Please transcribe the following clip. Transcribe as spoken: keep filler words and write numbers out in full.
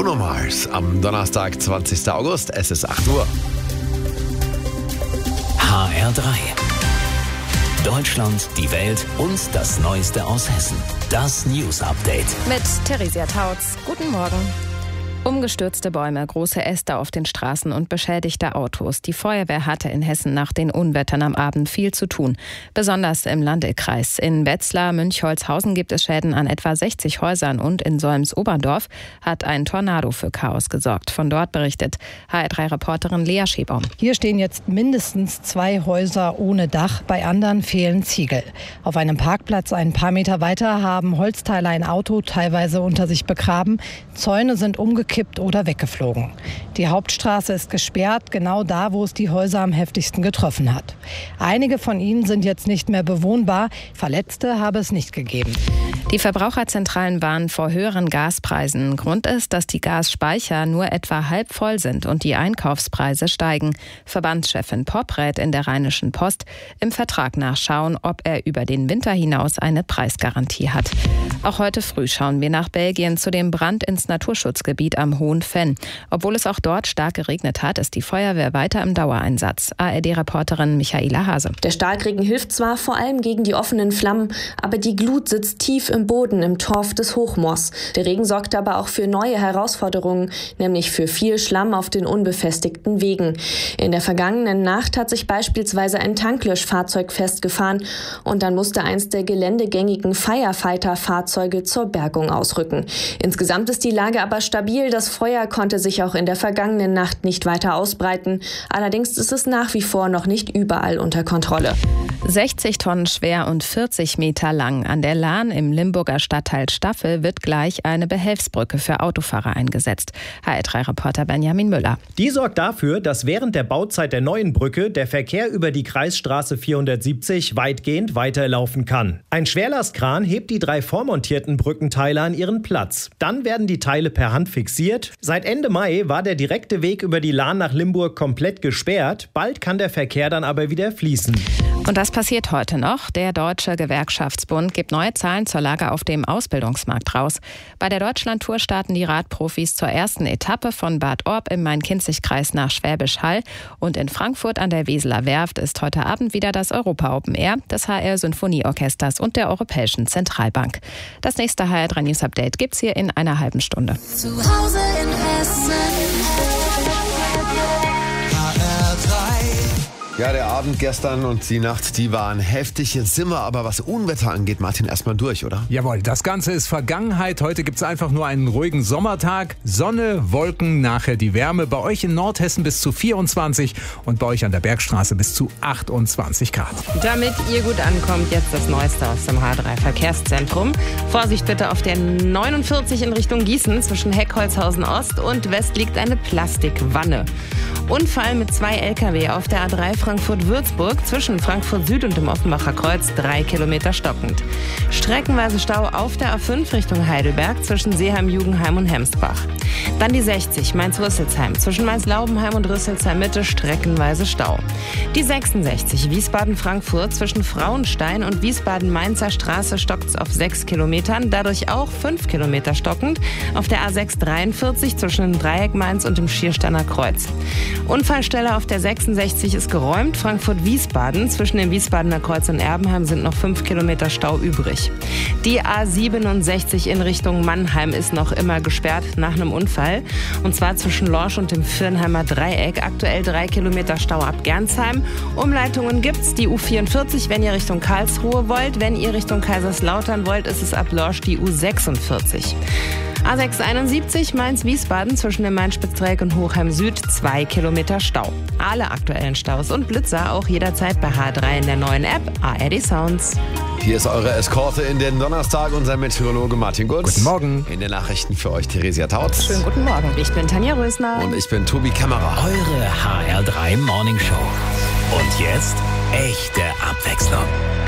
Bruno Mars am Donnerstag, zwanzigsten August. Es ist acht Uhr. H R drei. Deutschland, die Welt und das Neueste aus Hessen. Das News Update. Mit Theresia Tautz. Guten Morgen. Umgestürzte Bäume, große Äste auf den Straßen und beschädigte Autos. Die Feuerwehr hatte in Hessen nach den Unwettern am Abend viel zu tun. Besonders im Landkreis. In Wetzlar, Münchholzhausen gibt es Schäden an etwa sechzig Häusern und in Solms-Oberndorf hat ein Tornado für Chaos gesorgt. Von dort berichtet H R drei Reporterin Lea Schebaum. Hier stehen jetzt mindestens zwei Häuser ohne Dach, bei anderen fehlen Ziegel. Auf einem Parkplatz ein paar Meter weiter haben Holzteile ein Auto teilweise unter sich begraben. Zäune sind umgekehrt oder weggeflogen. Die Hauptstraße ist gesperrt, genau da, wo es die Häuser am heftigsten getroffen hat. Einige von ihnen sind jetzt nicht mehr bewohnbar. Verletzte habe es nicht gegeben. Die Verbraucherzentralen warnen vor höheren Gaspreisen. Grund ist, dass die Gasspeicher nur etwa halb voll sind und die Einkaufspreise steigen. Verbandschefin Popp rät in der Rheinischen Post, im Vertrag nachschauen, ob er über den Winter hinaus eine Preisgarantie hat. Auch heute früh schauen wir nach Belgien zu dem Brand ins Naturschutzgebiet am Hohen Venn. Obwohl es auch dort stark geregnet hat, ist die Feuerwehr weiter im Dauereinsatz. A R D-Reporterin Michaela Hase. Der Starkregen hilft zwar vor allem gegen die offenen Flammen, aber die Glut sitzt tief im Boden im Torf des Hochmoors. Der Regen sorgt aber auch für neue Herausforderungen, nämlich für viel Schlamm auf den unbefestigten Wegen. In der vergangenen Nacht hat sich beispielsweise ein Tanklöschfahrzeug festgefahren und dann musste eins der geländegängigen Firefighter-Fahrzeuge zur Bergung ausrücken. Insgesamt ist die Lage aber stabil. Das Feuer konnte sich auch in der vergangenen Nacht nicht weiter ausbreiten. Allerdings ist es nach wie vor noch nicht überall unter Kontrolle. sechzig Tonnen schwer und vierzig Meter lang. An der Lahn im Limburger Stadtteil Staffel wird gleich eine Behelfsbrücke für Autofahrer eingesetzt. H R drei Reporter Benjamin Müller. Die sorgt dafür, dass während der Bauzeit der neuen Brücke der Verkehr über die Kreisstraße vierhundertsiebzig weitgehend weiterlaufen kann. Ein Schwerlastkran hebt die drei vormontierten Brückenteile an ihren Platz. Dann werden die Teile per Hand fixiert. Seit Ende Mai war der direkte Weg über die Lahn nach Limburg komplett gesperrt. Bald kann der Verkehr dann aber wieder fließen. Und das passiert heute noch. Der Deutsche Gewerkschaftsbund gibt neue Zahlen zur Lage auf dem Ausbildungsmarkt raus. Bei der Deutschlandtour starten die Radprofis zur ersten Etappe von Bad Orb im Main-Kinzig-Kreis nach Schwäbisch Hall. Und in Frankfurt an der Weseler Werft ist heute Abend wieder das Europa Open Air des H R Sinfonieorchesters und der Europäischen Zentralbank. Das nächste H R drei News Update gibt's hier in einer halben Stunde. Zu Hause in Hessen. H R drei. Ja, der Abend gestern und die Nacht, die waren heftig. Jetzt sind wir aber, was Unwetter angeht, Martin, erstmal durch, oder? Jawohl, das Ganze ist Vergangenheit. Heute gibt's einfach nur einen ruhigen Sommertag. Sonne, Wolken, nachher die Wärme. Bei euch in Nordhessen bis zu vierundzwanzig und bei euch an der Bergstraße bis zu achtundzwanzig Grad. Damit ihr gut ankommt, jetzt das Neueste aus dem H drei Verkehrszentrum. Vorsicht bitte auf der neunundvierzig in Richtung Gießen. Zwischen Heckholzhausen Ost und West liegt eine Plastikwanne. Unfall mit zwei L K W auf der A drei Frankfurt-Würzburg zwischen Frankfurt Süd und dem Offenbacher Kreuz, drei Kilometer stockend. Streckenweise Stau auf der A fünf Richtung Heidelberg zwischen Seeheim-Jugenheim und Hemsbach. Dann die sechzig Mainz-Rüsselsheim zwischen Mainz-Laubenheim und Rüsselsheim-Mitte, streckenweise Stau. Die sechsundsechzig Wiesbaden-Frankfurt zwischen Frauenstein und Wiesbaden-Mainzer Straße stockt auf sechs Kilometern, dadurch auch fünf Kilometer stockend. Auf der A sechs dreiundvierzig zwischen dem Dreieck Mainz und dem Schiersteiner Kreuz. Unfallstelle auf der sechsundsechzig ist geräumt. Frankfurt-Wiesbaden. Zwischen dem Wiesbadener Kreuz und Erbenheim sind noch fünf Kilometer Stau übrig. Die A siebenundsechzig in Richtung Mannheim ist noch immer gesperrt nach einem Unfall. Und zwar zwischen Lorsch und dem Firnheimer Dreieck. Aktuell drei Kilometer Stau ab Gernsheim. Umleitungen gibt's. Die U vierundvierzig, wenn ihr Richtung Karlsruhe wollt. Wenn ihr Richtung Kaiserslautern wollt, ist es ab Lorsch die U sechsundvierzig. A sechs einundsiebzig Mainz-Wiesbaden zwischen dem Main-Spitz-Dreieck und Hochheim Süd, zwei Kilometer Stau. Alle aktuellen Staus und Blitzer auch jederzeit bei H drei in der neuen App A R D Sounds. Hier ist eure Eskorte in den Donnerstag, unser Meteorologe Martin Gutz. Guten Morgen. In den Nachrichten für euch Theresia Tautz. Schönen guten Morgen. Ich bin Tanja Rösner. Und ich bin Tobi Kämmerer. Eure H R drei Morning Show. Und jetzt echte Abwechslung.